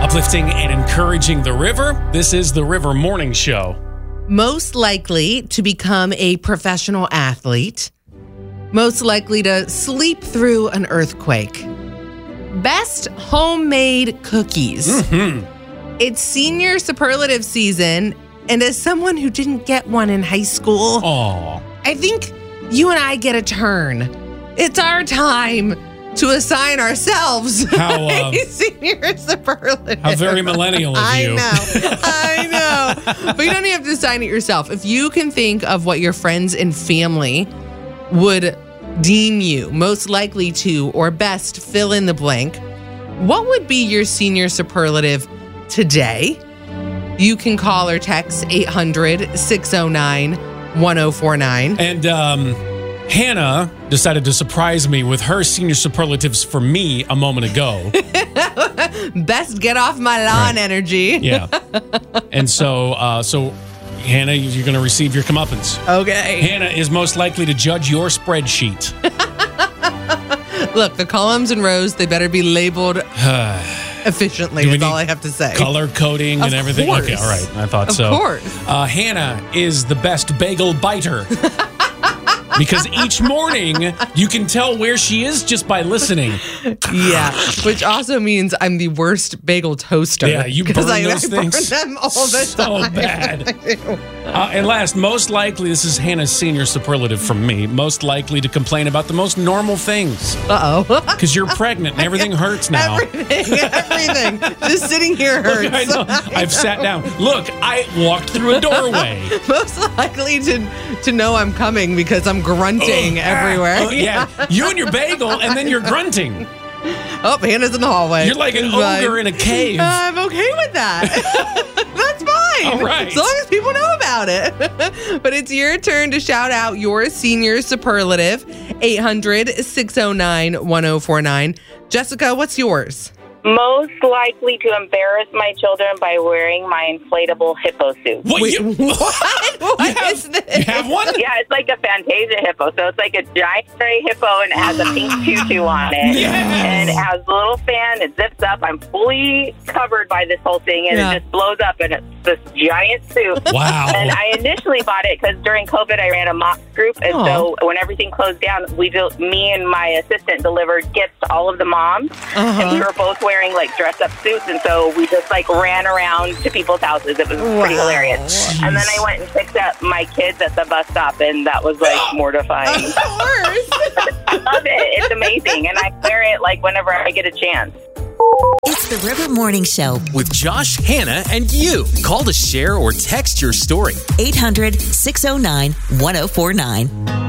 Uplifting and encouraging the river. This is the River Morning Show. Most likely to become a professional athlete. Most likely to sleep through an earthquake. Best homemade cookies. It's senior superlative season, and as someone who didn't get one in high school, I think you and I get a turn. It's our time to assign ourselves a senior superlative. How very millennial of you. I know. But you don't even have to assign it yourself. If you can think of what your friends and family would deem you most likely to or best fill in the blank, what would be your senior superlative today? You can call or text 800-609-1049. And Hannah decided to surprise me with her senior superlatives for me a moment ago. Best get off my lawn energy. Yeah. And so Hannah, you're going to receive your comeuppance. Okay. Hannah is most likely to judge your spreadsheet. Look, the columns and rows, they better be labeled efficiently, is all I have to say. Color coding and everything. Course. Okay, all right. I thought so. Of course. Hannah is the best bagel biter. Because each morning, you can tell where she is just by listening. Yeah, which also means I'm the worst bagel toaster. Yeah, you burn those things burn them all the so time. bad. And last, most likely, this is Hannah's senior superlative from me, most likely to complain about the most normal things. Uh-oh. Because you're pregnant and everything hurts now. Everything. Just sitting here hurts. I know. I've sat down. Look, I walked through a doorway. Most likely to know I'm coming because I'm grunting everywhere. Yeah. You and your bagel, and then you're grunting. Oh, Hannah's in the hallway. You're like an ogre in a cave. I'm okay with that. That's fine. All right. As long as people know about it. But it's your turn to shout out your senior superlative. 800-609-1049. Jessica, what's yours? Most likely to embarrass my children by wearing my inflatable hippo suit. What? Wait, what is this? You have one? Yeah, it's like a Fantasia hippo. So it's like a giant gray hippo and it has a pink tutu on it. Yes. And it has a little fan. It zips up. I'm fully covered by this whole thing. And it just blows up. And it's this giant suit. Wow. And I initially bought it because during COVID, I ran a mock group. And so when everything closed down, me and my assistant delivered gifts to all of the moms. And we were both wearing like dress-up suits, and so we just like ran around to people's houses. It was pretty hilarious. Jeez. And then I went and picked up my kids at the bus stop, and that was like mortifying. Of course. I love it. It's amazing, and I wear it like whenever I get a chance. It's the River Morning Show. With Josh, Hannah, and you. Call to share or text your story. 800-609-1049.